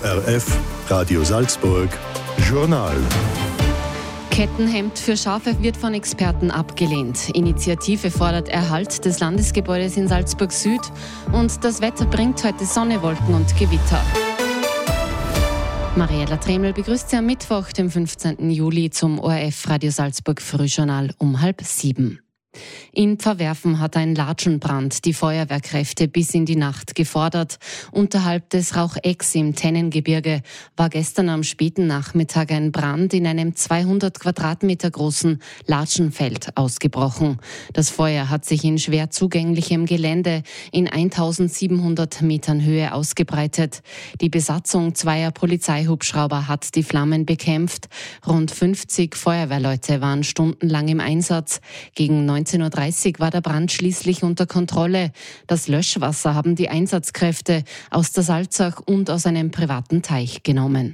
ORF Radio Salzburg Journal. Kettenhemd für Schafe wird von Experten abgelehnt. Initiative fordert Erhalt des Landesgebäudes in Salzburg Süd und das Wetter bringt heute Sonne, Wolken und Gewitter. Mariella Tremel begrüßt Sie am Mittwoch, dem 15. Juli zum ORF Radio Salzburg Frühjournal um 6:30. In Pfarrwerfen hat ein Latschenbrand die Feuerwehrkräfte bis in die Nacht gefordert. Unterhalb des Rauchecks im Tennengebirge war gestern am späten Nachmittag ein Brand in einem 200 Quadratmeter großen Latschenfeld ausgebrochen. Das Feuer hat sich in schwer zugänglichem Gelände in 1700 Metern Höhe ausgebreitet. Die Besatzung 2 Polizeihubschrauber hat die Flammen bekämpft. Rund 50 Feuerwehrleute waren stundenlang im Einsatz. Gegen 19:30 Uhr war der Brand schließlich unter Kontrolle. Das Löschwasser haben die Einsatzkräfte aus der Salzach und aus einem privaten Teich genommen.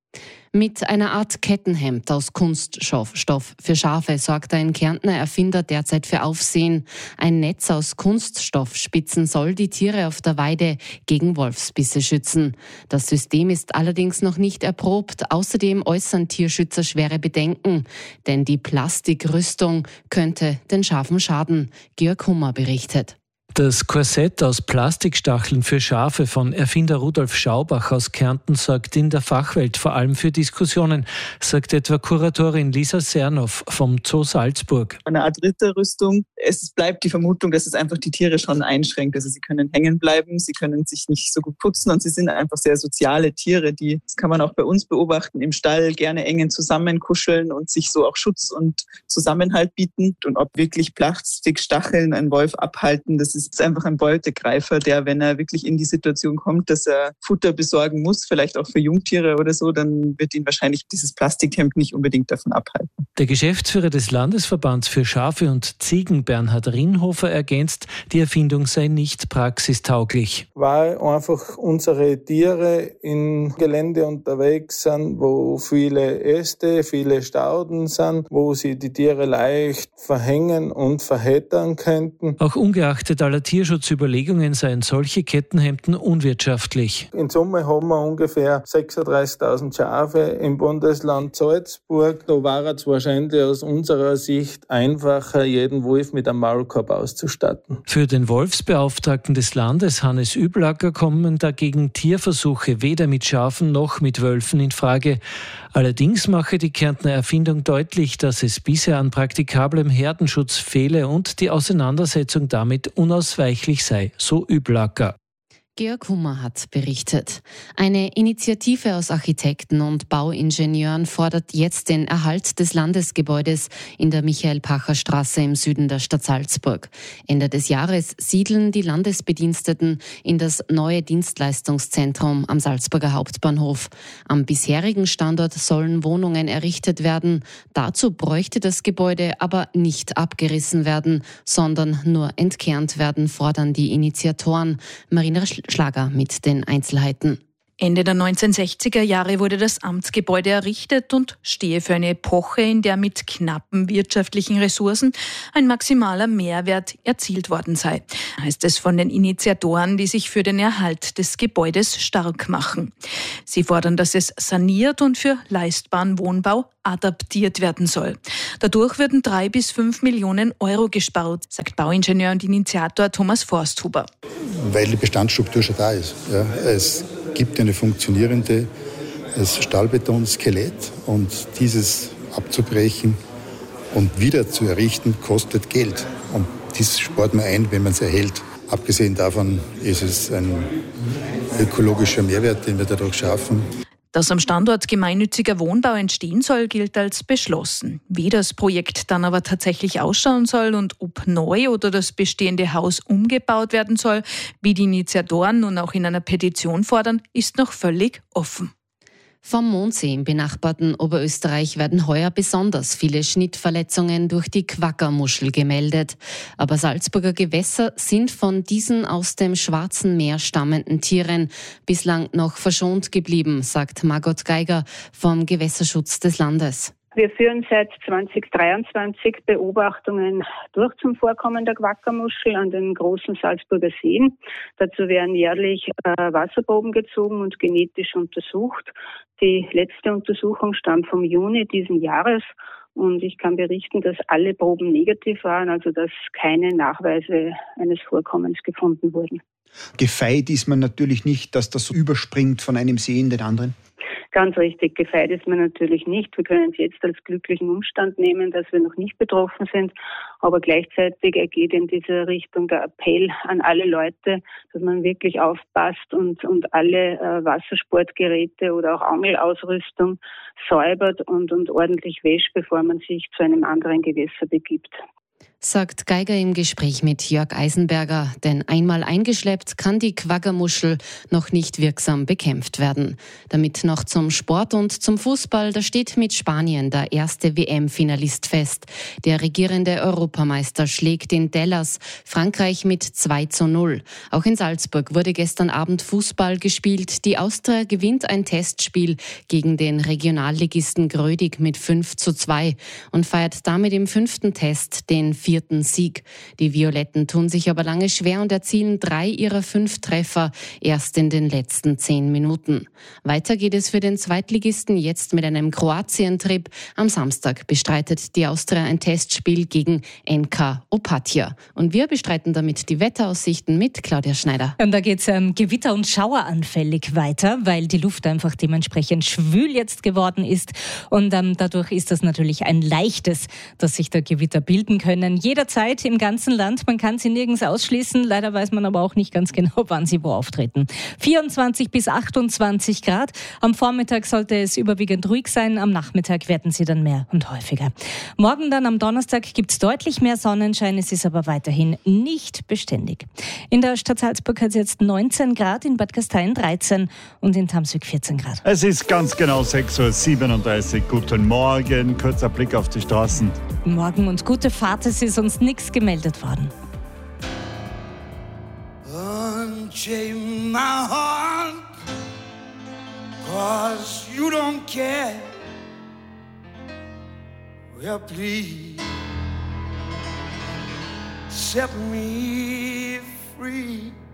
Mit einer Art Kettenhemd aus Kunststoff für Schafe sorgt ein Kärntner Erfinder derzeit für Aufsehen. Ein Netz aus Kunststoffspitzen soll die Tiere auf der Weide gegen Wolfsbisse schützen. Das System ist allerdings noch nicht erprobt. Außerdem äußern Tierschützer schwere Bedenken, denn die Plastikrüstung könnte den Schafen schaden. Georg Hummer berichtet. Das Korsett aus Plastikstacheln für Schafe von Erfinder Rudolf Schaubach aus Kärnten sorgt in der Fachwelt vor allem für Diskussionen, sagt etwa Kuratorin Lisa Sernow vom Zoo Salzburg. Eine Art Ritterrüstung. Es bleibt die Vermutung, dass es einfach die Tiere schon einschränkt. Also sie können hängen bleiben, sie können sich nicht so gut putzen und sie sind einfach sehr soziale Tiere. Das kann man auch bei uns beobachten, im Stall gerne engen zusammenkuscheln und sich so auch Schutz und Zusammenhalt bieten. Und ob wirklich Plastikstacheln einen Wolf abhalten, das ist einfach ein Beutegreifer, der, wenn er wirklich in die Situation kommt, dass er Futter besorgen muss, vielleicht auch für Jungtiere oder so, dann wird ihn wahrscheinlich dieses Plastikhemd nicht unbedingt davon abhalten. Der Geschäftsführer des Landesverbands für Schafe und Ziegen, Bernhard Rinhofer, ergänzt, die Erfindung sei nicht praxistauglich. Weil einfach unsere Tiere im Gelände unterwegs sind, wo viele Äste, viele Stauden sind, wo sie die Tiere leicht verhängen und verheddern könnten. Auch ungeachtet aller Tierschutzüberlegungen seien solche Kettenhemden unwirtschaftlich. In Summe haben wir ungefähr 36.000 Schafe im Bundesland Salzburg. Da war es wahrscheinlich aus unserer Sicht einfacher, jeden Wolf mit einem Maulkorb auszustatten. Für den Wolfsbeauftragten des Landes, Hannes Üblacker, kommen dagegen Tierversuche weder mit Schafen noch mit Wölfen in Frage. Allerdings mache die Kärntner Erfindung deutlich, dass es bisher an praktikablem Herdenschutz fehle und die Auseinandersetzung damit unausweichlich sei, so Üblacker. Georg Hummer hat berichtet. Eine Initiative aus Architekten und Bauingenieuren fordert jetzt den Erhalt des Landesgebäudes in der Michael-Pacher-Straße im Süden der Stadt Salzburg. Ende des Jahres siedeln die Landesbediensteten in das neue Dienstleistungszentrum am Salzburger Hauptbahnhof. Am bisherigen Standort sollen Wohnungen errichtet werden. Dazu bräuchte das Gebäude aber nicht abgerissen werden, sondern nur entkernt werden, fordern die Initiatoren. Marina Schlager mit den Einzelheiten. Ende der 1960er Jahre wurde das Amtsgebäude errichtet und stehe für eine Epoche, in der mit knappen wirtschaftlichen Ressourcen ein maximaler Mehrwert erzielt worden sei, heißt es von den Initiatoren, die sich für den Erhalt des Gebäudes stark machen. Sie fordern, dass es saniert und für leistbaren Wohnbau adaptiert werden soll. Dadurch würden 3 bis 5 Millionen Euro gespart, sagt Bauingenieur und Initiator Thomas Forsthuber. Weil die Bestandsstruktur schon da ist. Ja, es gibt eine funktionierende Stahlbetonskelett und dieses abzubrechen und wieder zu errichten, kostet Geld. Und das spart man ein, wenn man es erhält. Abgesehen davon ist es ein ökologischer Mehrwert, den wir dadurch schaffen. Dass am Standort gemeinnütziger Wohnbau entstehen soll, gilt als beschlossen. Wie das Projekt dann aber tatsächlich ausschauen soll und ob neu oder das bestehende Haus umgebaut werden soll, wie die Initiatoren nun auch in einer Petition fordern, ist noch völlig offen. Vom Mondsee im benachbarten Oberösterreich werden heuer besonders viele Schnittverletzungen durch die Quackermuschel gemeldet. Aber Salzburger Gewässer sind von diesen aus dem Schwarzen Meer stammenden Tieren bislang noch verschont geblieben, sagt Margot Geiger vom Gewässerschutz des Landes. Wir führen seit 2023 Beobachtungen durch zum Vorkommen der Quackermuschel an den großen Salzburger Seen. Dazu werden jährlich Wasserproben gezogen und genetisch untersucht. Die letzte Untersuchung stammt vom Juni diesen Jahres und ich kann berichten, dass alle Proben negativ waren, also dass keine Nachweise eines Vorkommens gefunden wurden. Gefeit ist man natürlich nicht, dass das so überspringt von einem See in den anderen? Ganz richtig, gefeit ist man natürlich nicht. Wir können es jetzt als glücklichen Umstand nehmen, dass wir noch nicht betroffen sind. Aber gleichzeitig geht in diese Richtung der Appell an alle Leute, dass man wirklich aufpasst und alle Wassersportgeräte oder auch Angelausrüstung säubert und ordentlich wäscht, bevor man sich zu einem anderen Gewässer begibt. Sagt Geiger im Gespräch mit Jörg Eisenberger. Denn einmal eingeschleppt kann die Quaggermuschel noch nicht wirksam bekämpft werden. Damit noch zum Sport und zum Fußball. Da steht mit Spanien der erste WM-Finalist fest. Der regierende Europameister schlägt in Dallas Frankreich mit 2:0. Auch in Salzburg wurde gestern Abend Fußball gespielt. Die Austria gewinnt ein Testspiel gegen den Regionalligisten Grödig mit 5:2 und feiert damit im 5. Test den 4. Sieg. Die Violetten tun sich aber lange schwer und erzielen 3 ihrer 5 Treffer erst in den letzten 10 Minuten. Weiter geht es für den Zweitligisten jetzt mit einem Kroatien-Trip. Am Samstag bestreitet die Austria ein Testspiel gegen NK Opatija. Und wir bestreiten damit die Wetteraussichten mit Claudia Schneider. Und da geht es gewitter- und schaueranfällig weiter, weil die Luft einfach dementsprechend schwül jetzt geworden ist. Und dadurch ist das natürlich ein leichtes, dass sich da Gewitter bilden können. Jederzeit im ganzen Land. Man kann sie nirgends ausschließen. Leider weiß man aber auch nicht ganz genau, wann sie wo auftreten. 24 bis 28 Grad. Am Vormittag sollte es überwiegend ruhig sein. Am Nachmittag werden sie dann mehr und häufiger. Morgen dann am Donnerstag gibt es deutlich mehr Sonnenschein. Es ist aber weiterhin nicht beständig. In der Stadt Salzburg hat es jetzt 19 Grad, in Bad Gastein 13 und in Tamswig 14 Grad. Es ist ganz genau 6:37 Uhr. Guten Morgen. Kurzer Blick auf die Straßen. Morgen und gute Fahrt. Es ist uns nichts gemeldet worden. Unchain my heart, 'cause you don't care. Well, please set me free.